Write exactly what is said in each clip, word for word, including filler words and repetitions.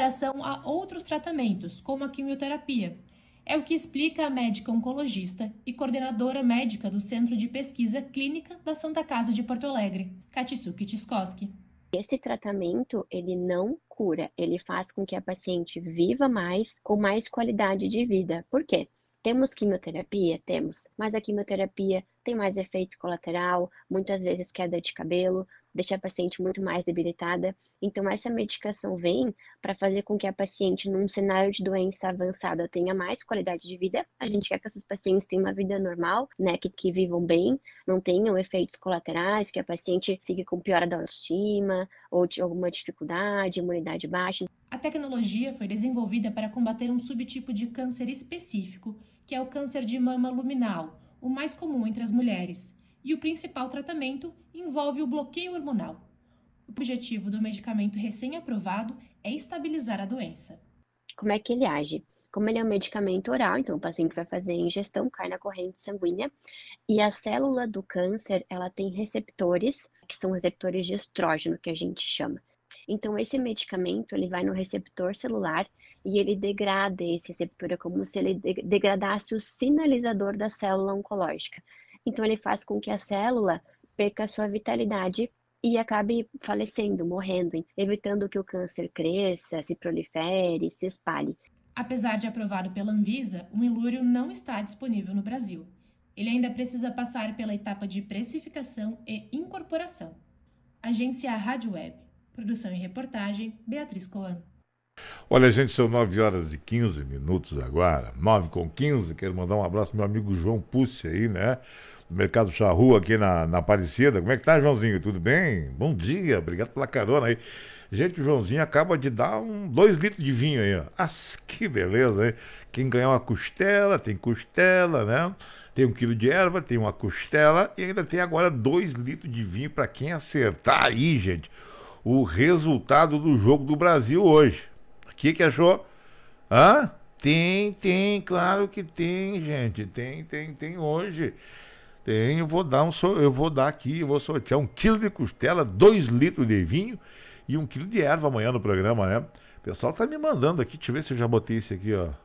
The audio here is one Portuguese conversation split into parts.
comparação a outros tratamentos, como a quimioterapia. É o que explica a médica oncologista e coordenadora médica do Centro de Pesquisa Clínica da Santa Casa de Porto Alegre, Katsuki Tchaikovsky. Esse tratamento, ele não cura, ele faz com que a paciente viva mais, com mais qualidade de vida. Por quê? Temos quimioterapia? Temos, mas a quimioterapia tem mais efeito colateral, muitas vezes queda de cabelo, deixa a paciente muito mais debilitada. Então, essa medicação vem para fazer com que a paciente, num cenário de doença avançada, tenha mais qualidade de vida. A gente quer que essas pacientes tenham uma vida normal, né, que, que vivam bem, não tenham efeitos colaterais, que a paciente fique com piora da autoestima ou de alguma dificuldade, imunidade baixa. A tecnologia foi desenvolvida para combater um subtipo de câncer específico, que é o câncer de mama luminal, o mais comum entre as mulheres, e o principal tratamento envolve o bloqueio hormonal. O objetivo do medicamento recém-aprovado é estabilizar a doença. Como é que ele age? Como ele é um medicamento oral, então o paciente vai fazer a ingestão, cai na corrente sanguínea, e a célula do câncer, ela tem receptores, que são receptores de estrógeno, que a gente chama. Então, esse medicamento, ele vai no receptor celular e ele degrada esse receptor, é como se ele degradasse o sinalizador da célula oncológica. Então, ele faz com que a célula perca a sua vitalidade e acabe falecendo, morrendo, evitando que o câncer cresça, se prolifere, se espalhe. Apesar de aprovado pela Anvisa, o Ilúrio não está disponível no Brasil. Ele ainda precisa passar pela etapa de precificação e incorporação. Agência Rádio Web. Produção e reportagem, Beatriz Coan. Olha, gente, são nove horas e quinze minutos agora, nove com quinze. Quero mandar um abraço pro meu amigo João Pucci aí, né? Do Mercado Charrua aqui na, na Aparecida. Como é que tá, Joãozinho? Tudo bem? Bom dia, obrigado pela carona aí. Gente, o Joãozinho acaba de dar um, dois litros de vinho aí, ó. Ah, que beleza, hein? Quem ganhar uma costela, tem costela, né? Tem um quilo de erva, tem uma costela e ainda tem agora dois litros de vinho para quem acertar aí, gente, o resultado do jogo do Brasil hoje. O que que achou? Hã? Tem, tem, claro que tem, gente. Tem, tem, tem hoje. Tem, eu vou dar um, eu vou dar aqui, eu vou sortear um quilo de costela, dois litros de vinho e um quilo de erva amanhã no programa, né? O pessoal tá me mandando aqui, deixa eu ver se eu já botei esse aqui, ó.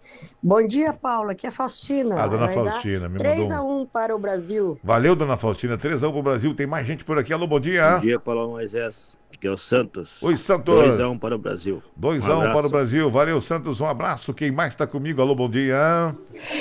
Bom dia, Paulo. Aqui é a Faustina. A dona Faustina me mandou. três a um para o Brasil. Valeu, dona Faustina. três a um para o Brasil. Tem mais gente por aqui. Alô, bom dia. Bom dia, Paulo Moisés. Aqui é o Santos. Oi, Santos. dois a um para o Brasil. dois a um para o Brasil. Valeu, Santos. Um abraço. Quem mais está comigo? Alô, bom dia.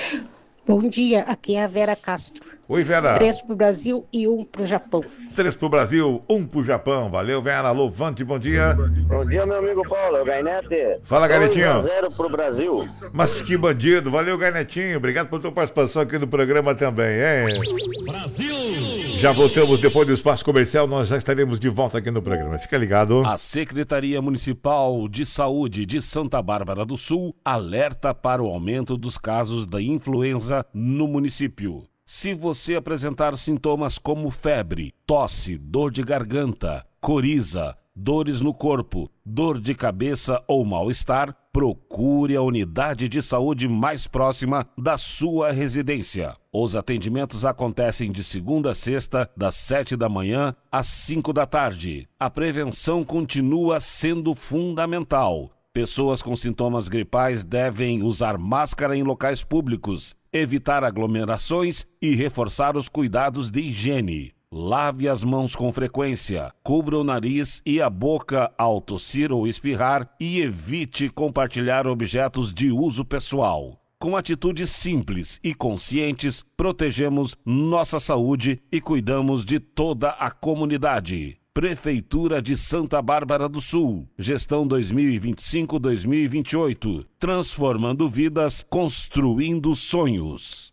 Bom dia. Aqui é a Vera Castro. Oi, Vera. Três para o Brasil e um para o Japão. Três para o Brasil, um para o Japão. Valeu, Vera. Alô, Vante, bom dia. Bom dia, meu amigo Paulo. É o Gainete. Fala, Gainetinho. dois a zero para o Brasil. Mas que bandido. Valeu, Gainetinho. Obrigado por tua participação aqui no programa também, hein? Brasil! Já voltamos depois do espaço comercial. Nós já estaremos de volta aqui no programa. Fica ligado. A Secretaria Municipal de Saúde de Santa Bárbara do Sul alerta para o aumento dos casos da influenza no município. Se você apresentar sintomas como febre, tosse, dor de garganta, coriza, dores no corpo, dor de cabeça ou mal-estar, procure a unidade de saúde mais próxima da sua residência. Os atendimentos acontecem de segunda a sexta, das sete da manhã às cinco da tarde. A prevenção continua sendo fundamental. Pessoas com sintomas gripais devem usar máscara em locais públicos, evitar aglomerações e reforçar os cuidados de higiene. Lave as mãos com frequência, cubra o nariz e a boca ao tossir ou espirrar e evite compartilhar objetos de uso pessoal. Com atitudes simples e conscientes, protegemos nossa saúde e cuidamos de toda a comunidade. Prefeitura de Santa Bárbara do Sul. Gestão dois mil e vinte e cinco a dois mil e vinte e oito. Transformando vidas, construindo sonhos.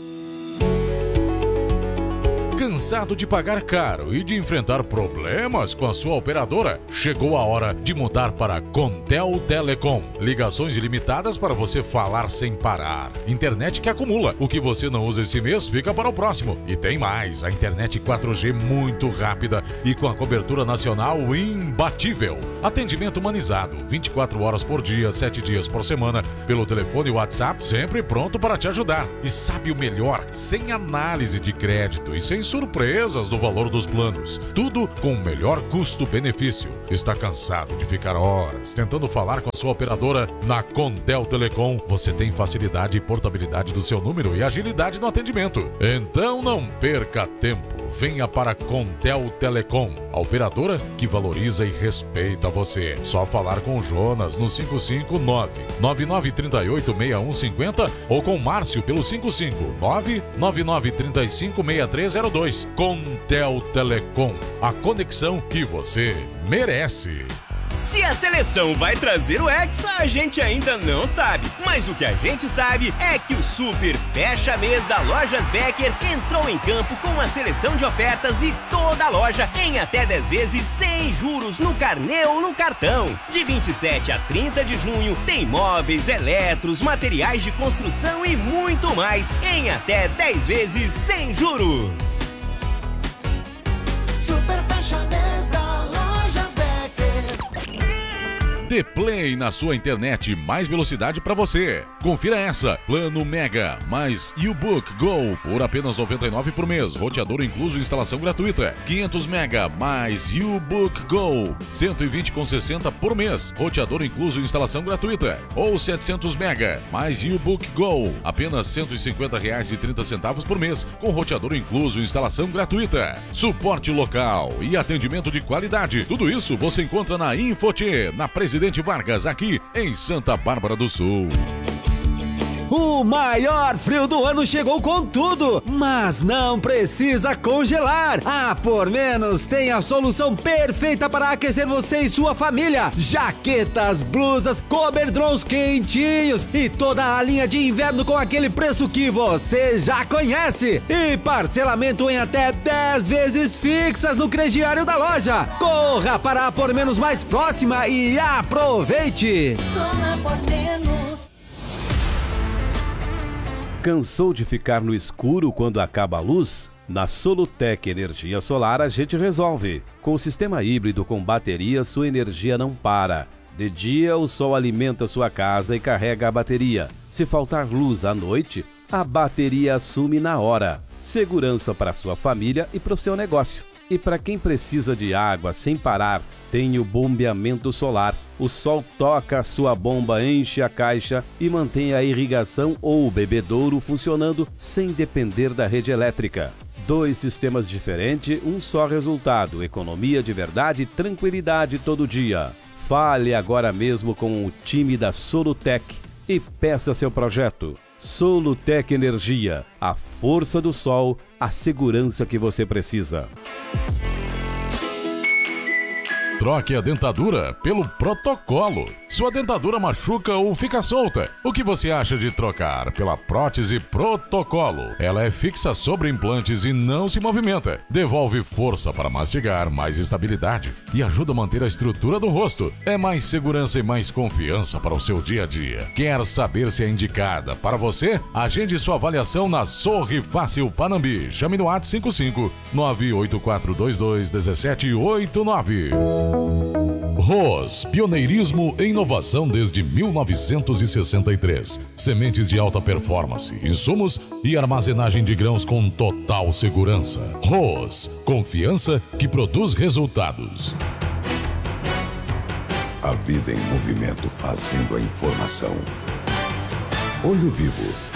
Cansado de pagar caro e de enfrentar problemas com a sua operadora? Chegou a hora de mudar para a Contel Telecom. Ligações ilimitadas para você falar sem parar. Internet que acumula. O que você não usa esse mês fica para o próximo. E tem mais, a internet quatro G muito rápida e com a cobertura nacional imbatível. Atendimento humanizado, vinte e quatro horas por dia, sete dias por semana, pelo telefone e WhatsApp, sempre pronto para te ajudar. E sabe o melhor? Sem análise de crédito e sem surpresas no valor dos planos. Tudo com o melhor custo-benefício. Está cansado de ficar horas tentando falar com a sua operadora? Na Contel Telecom, você tem facilidade e portabilidade do seu número e agilidade no atendimento. Então não perca tempo. Venha para Contel Telecom, a operadora que valoriza e respeita você. Só falar com o Jonas no cinco cinco nove, nove nove três oito, seis um cinco zero ou com o Márcio pelo cinco cinco nove, nove nove três cinco, seis três zero dois. Contel Telecom, a conexão que você merece. Se a seleção vai trazer o Hexa, a gente ainda não sabe. Mas o que a gente sabe é que o Super Fecha Mês da Lojas Becker entrou em campo com a seleção de ofertas e toda a loja em até dez vezes sem juros no carnê ou no cartão. De vinte e sete a trinta de junho tem móveis, eletros, materiais de construção e muito mais em até dez vezes sem juros. Super Fecha Mês da Lojas Becker. Dê Play na sua internet, mais velocidade para você. Confira essa, plano Mega mais U-Book Go por apenas noventa e nove reais por mês, roteador incluso, instalação gratuita. quinhentos mega mais U-Book Go, cento e vinte com sessenta por mês, roteador incluso, instalação gratuita. Ou setecentos mega mais U-Book Go, apenas cento e cinquenta reais e trinta centavos por mês, com roteador incluso, instalação gratuita. Suporte local e atendimento de qualidade. Tudo isso você encontra na Infoti, na Presidente Vargas, aqui em Santa Bárbara do Sul. O maior frio do ano chegou com tudo, mas não precisa congelar. A Por Menos tem a solução perfeita para aquecer você e sua família. Jaquetas, blusas, coberdrons quentinhos e toda a linha de inverno com aquele preço que você já conhece. E parcelamento em até dez vezes fixas no crediário da loja. Corra para a Por Menos mais próxima e aproveite. Só na Por Menos. Cansou de ficar no escuro quando acaba a luz? Na Solutec Energia Solar a gente resolve. Com o sistema híbrido com bateria, sua energia não para. De dia, o sol alimenta sua casa e carrega a bateria. Se faltar luz à noite, a bateria assume na hora. Segurança para sua família e para o seu negócio. E para quem precisa de água sem parar, tem o bombeamento solar. O sol toca a sua bomba, enche a caixa e mantém a irrigação ou o bebedouro funcionando sem depender da rede elétrica. Dois sistemas diferentes, um só resultado: economia de verdade e tranquilidade todo dia. Fale agora mesmo com o time da Solutec e peça seu projeto. Solutec Energia, a força do sol, a segurança que você precisa. Troque a dentadura pelo Protocolo. Sua dentadura machuca ou fica solta? O que você acha de trocar pela prótese Protocolo? Ela é fixa sobre implantes e não se movimenta. Devolve força para mastigar, mais estabilidade e ajuda a manter a estrutura do rosto. É mais segurança e mais confiança para o seu dia a dia. Quer saber se é indicada para você? Agende sua avaliação na Sorri Fácil Panambi. Chame no WhatsApp cinco cinco nove oito quatro dois dois um sete oito nove. Roz, pioneirismo e inovação desde mil novecentos e sessenta e três. Sementes de alta performance, insumos e armazenagem de grãos com total segurança. Roz, confiança que produz resultados. A vida em movimento fazendo a informação. Olho Vivo,